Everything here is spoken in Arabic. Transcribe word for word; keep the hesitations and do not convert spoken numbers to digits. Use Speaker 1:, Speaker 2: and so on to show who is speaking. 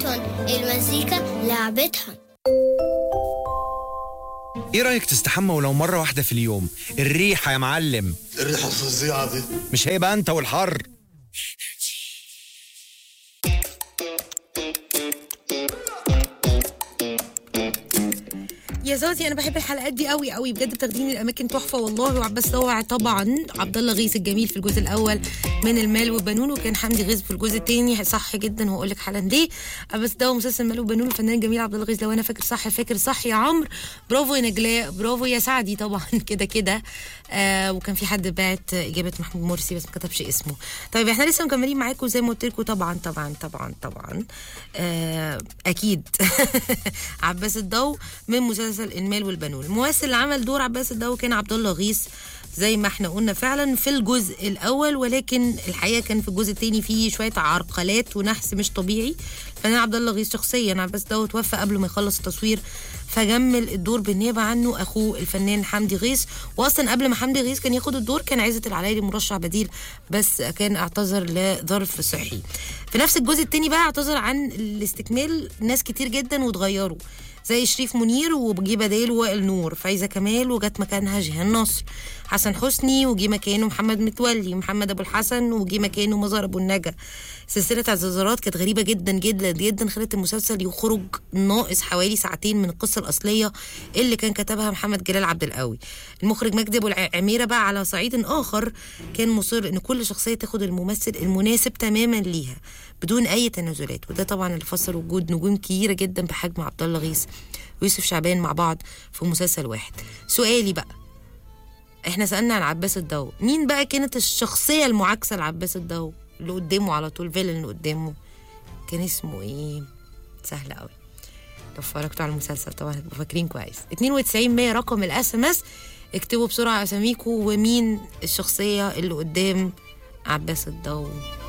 Speaker 1: لعبتهم، المزيكا لعبتهم.
Speaker 2: ايه رأيك تستحمى ولو مرة واحدة في اليوم؟ الريحة يا معلم.
Speaker 3: الريحة الفظيعة دي
Speaker 2: مش هيبقى انت والحر.
Speaker 4: يا زوزي انا بحب الحلقات دي قوي قوي بجد، بتاخديني الاماكن تحفه والله. وعباس دوا طبعا عبد الله غيث الجميل في الجزء الاول من المال والبنون، وكان حمدي غيث في الجزء الثاني صح جدا، وهقول لك حالا ليه. عباس دوا مسلسل المال والبنون، الفنان الجميل عبد الله غيث. لو انا فاكر صح فاكر صح يا عمرو، برافو يا نجلاء، برافو يا سعدي طبعا كده كده. آه وكان في حد باعت اجابه محمود مرسي بس ما كتبش اسمه. طيب احنا لسه مكملين معاكم زي ما قلت لكم طبعا طبعا طبعا طبعا آه اكيد عباس الضو من مسلسل المال والبنون. الممثل اللي عمل دور عباس الضو كان عبد الله غيث زي ما احنا قلنا فعلا في الجزء الاول، ولكن الحقيقه كان في الجزء الثاني فيه شويه عرقلات ونحس مش طبيعي. الفنان عبد الله غيث شخصيا عباس الضو توفى قبل ما يخلص التصوير، فجمل الدور بالنيابه عنه اخوه الفنان حمدي غيث. واصلا قبل ما حمدي غيث كان ياخد الدور كان عزت العلايلي مرشح بديل، بس كان اعتذر لظرف صحي. في نفس الجزء الثاني بقى اعتذر عن الاستكمال ناس كتير جدا واتغيروا، زي شريف منير وجي بداله وائل نور، فايزة كمال وجت مكانها جيهان نصر، حسن حسني وجي مكانه محمد متولي، محمد ابو الحسن وجي مكانه مظهر ابو النجا. سلسله اعتذارات كانت غريبه جدا جدا جدا، خلت المسلسل يخرج ناقص حوالي ساعتين من القصه الاصليه اللي كان كتبها محمد جلال عبد القوي. المخرج مجدي ابو العميره بقى على صعيد اخر كان مصر ان كل شخصيه تاخد الممثل المناسب تماما ليها بدون اي تنازلات، وده طبعا اللي فسر وجود نجوم كبيره جدا بحجم عبد الله غيث ويوسف شعبان مع بعض في مسلسل واحد. سؤالي بقى، احنا سألنا عن عباس الضو، مين بقى كانت الشخصية المعاكسة لعباس الضو اللي قدامه على طول، فيلن اللي قدامه كان اسمه ايه؟ سهل قوي لو اتفرجتوا على المسلسل طبعا هتبقوا فاكرين كويس. اتنين وتسعين مية رقم الاس ام اس، اكتبوا بسرعة اساميكم ومين الشخصية اللي قدام عباس الضو.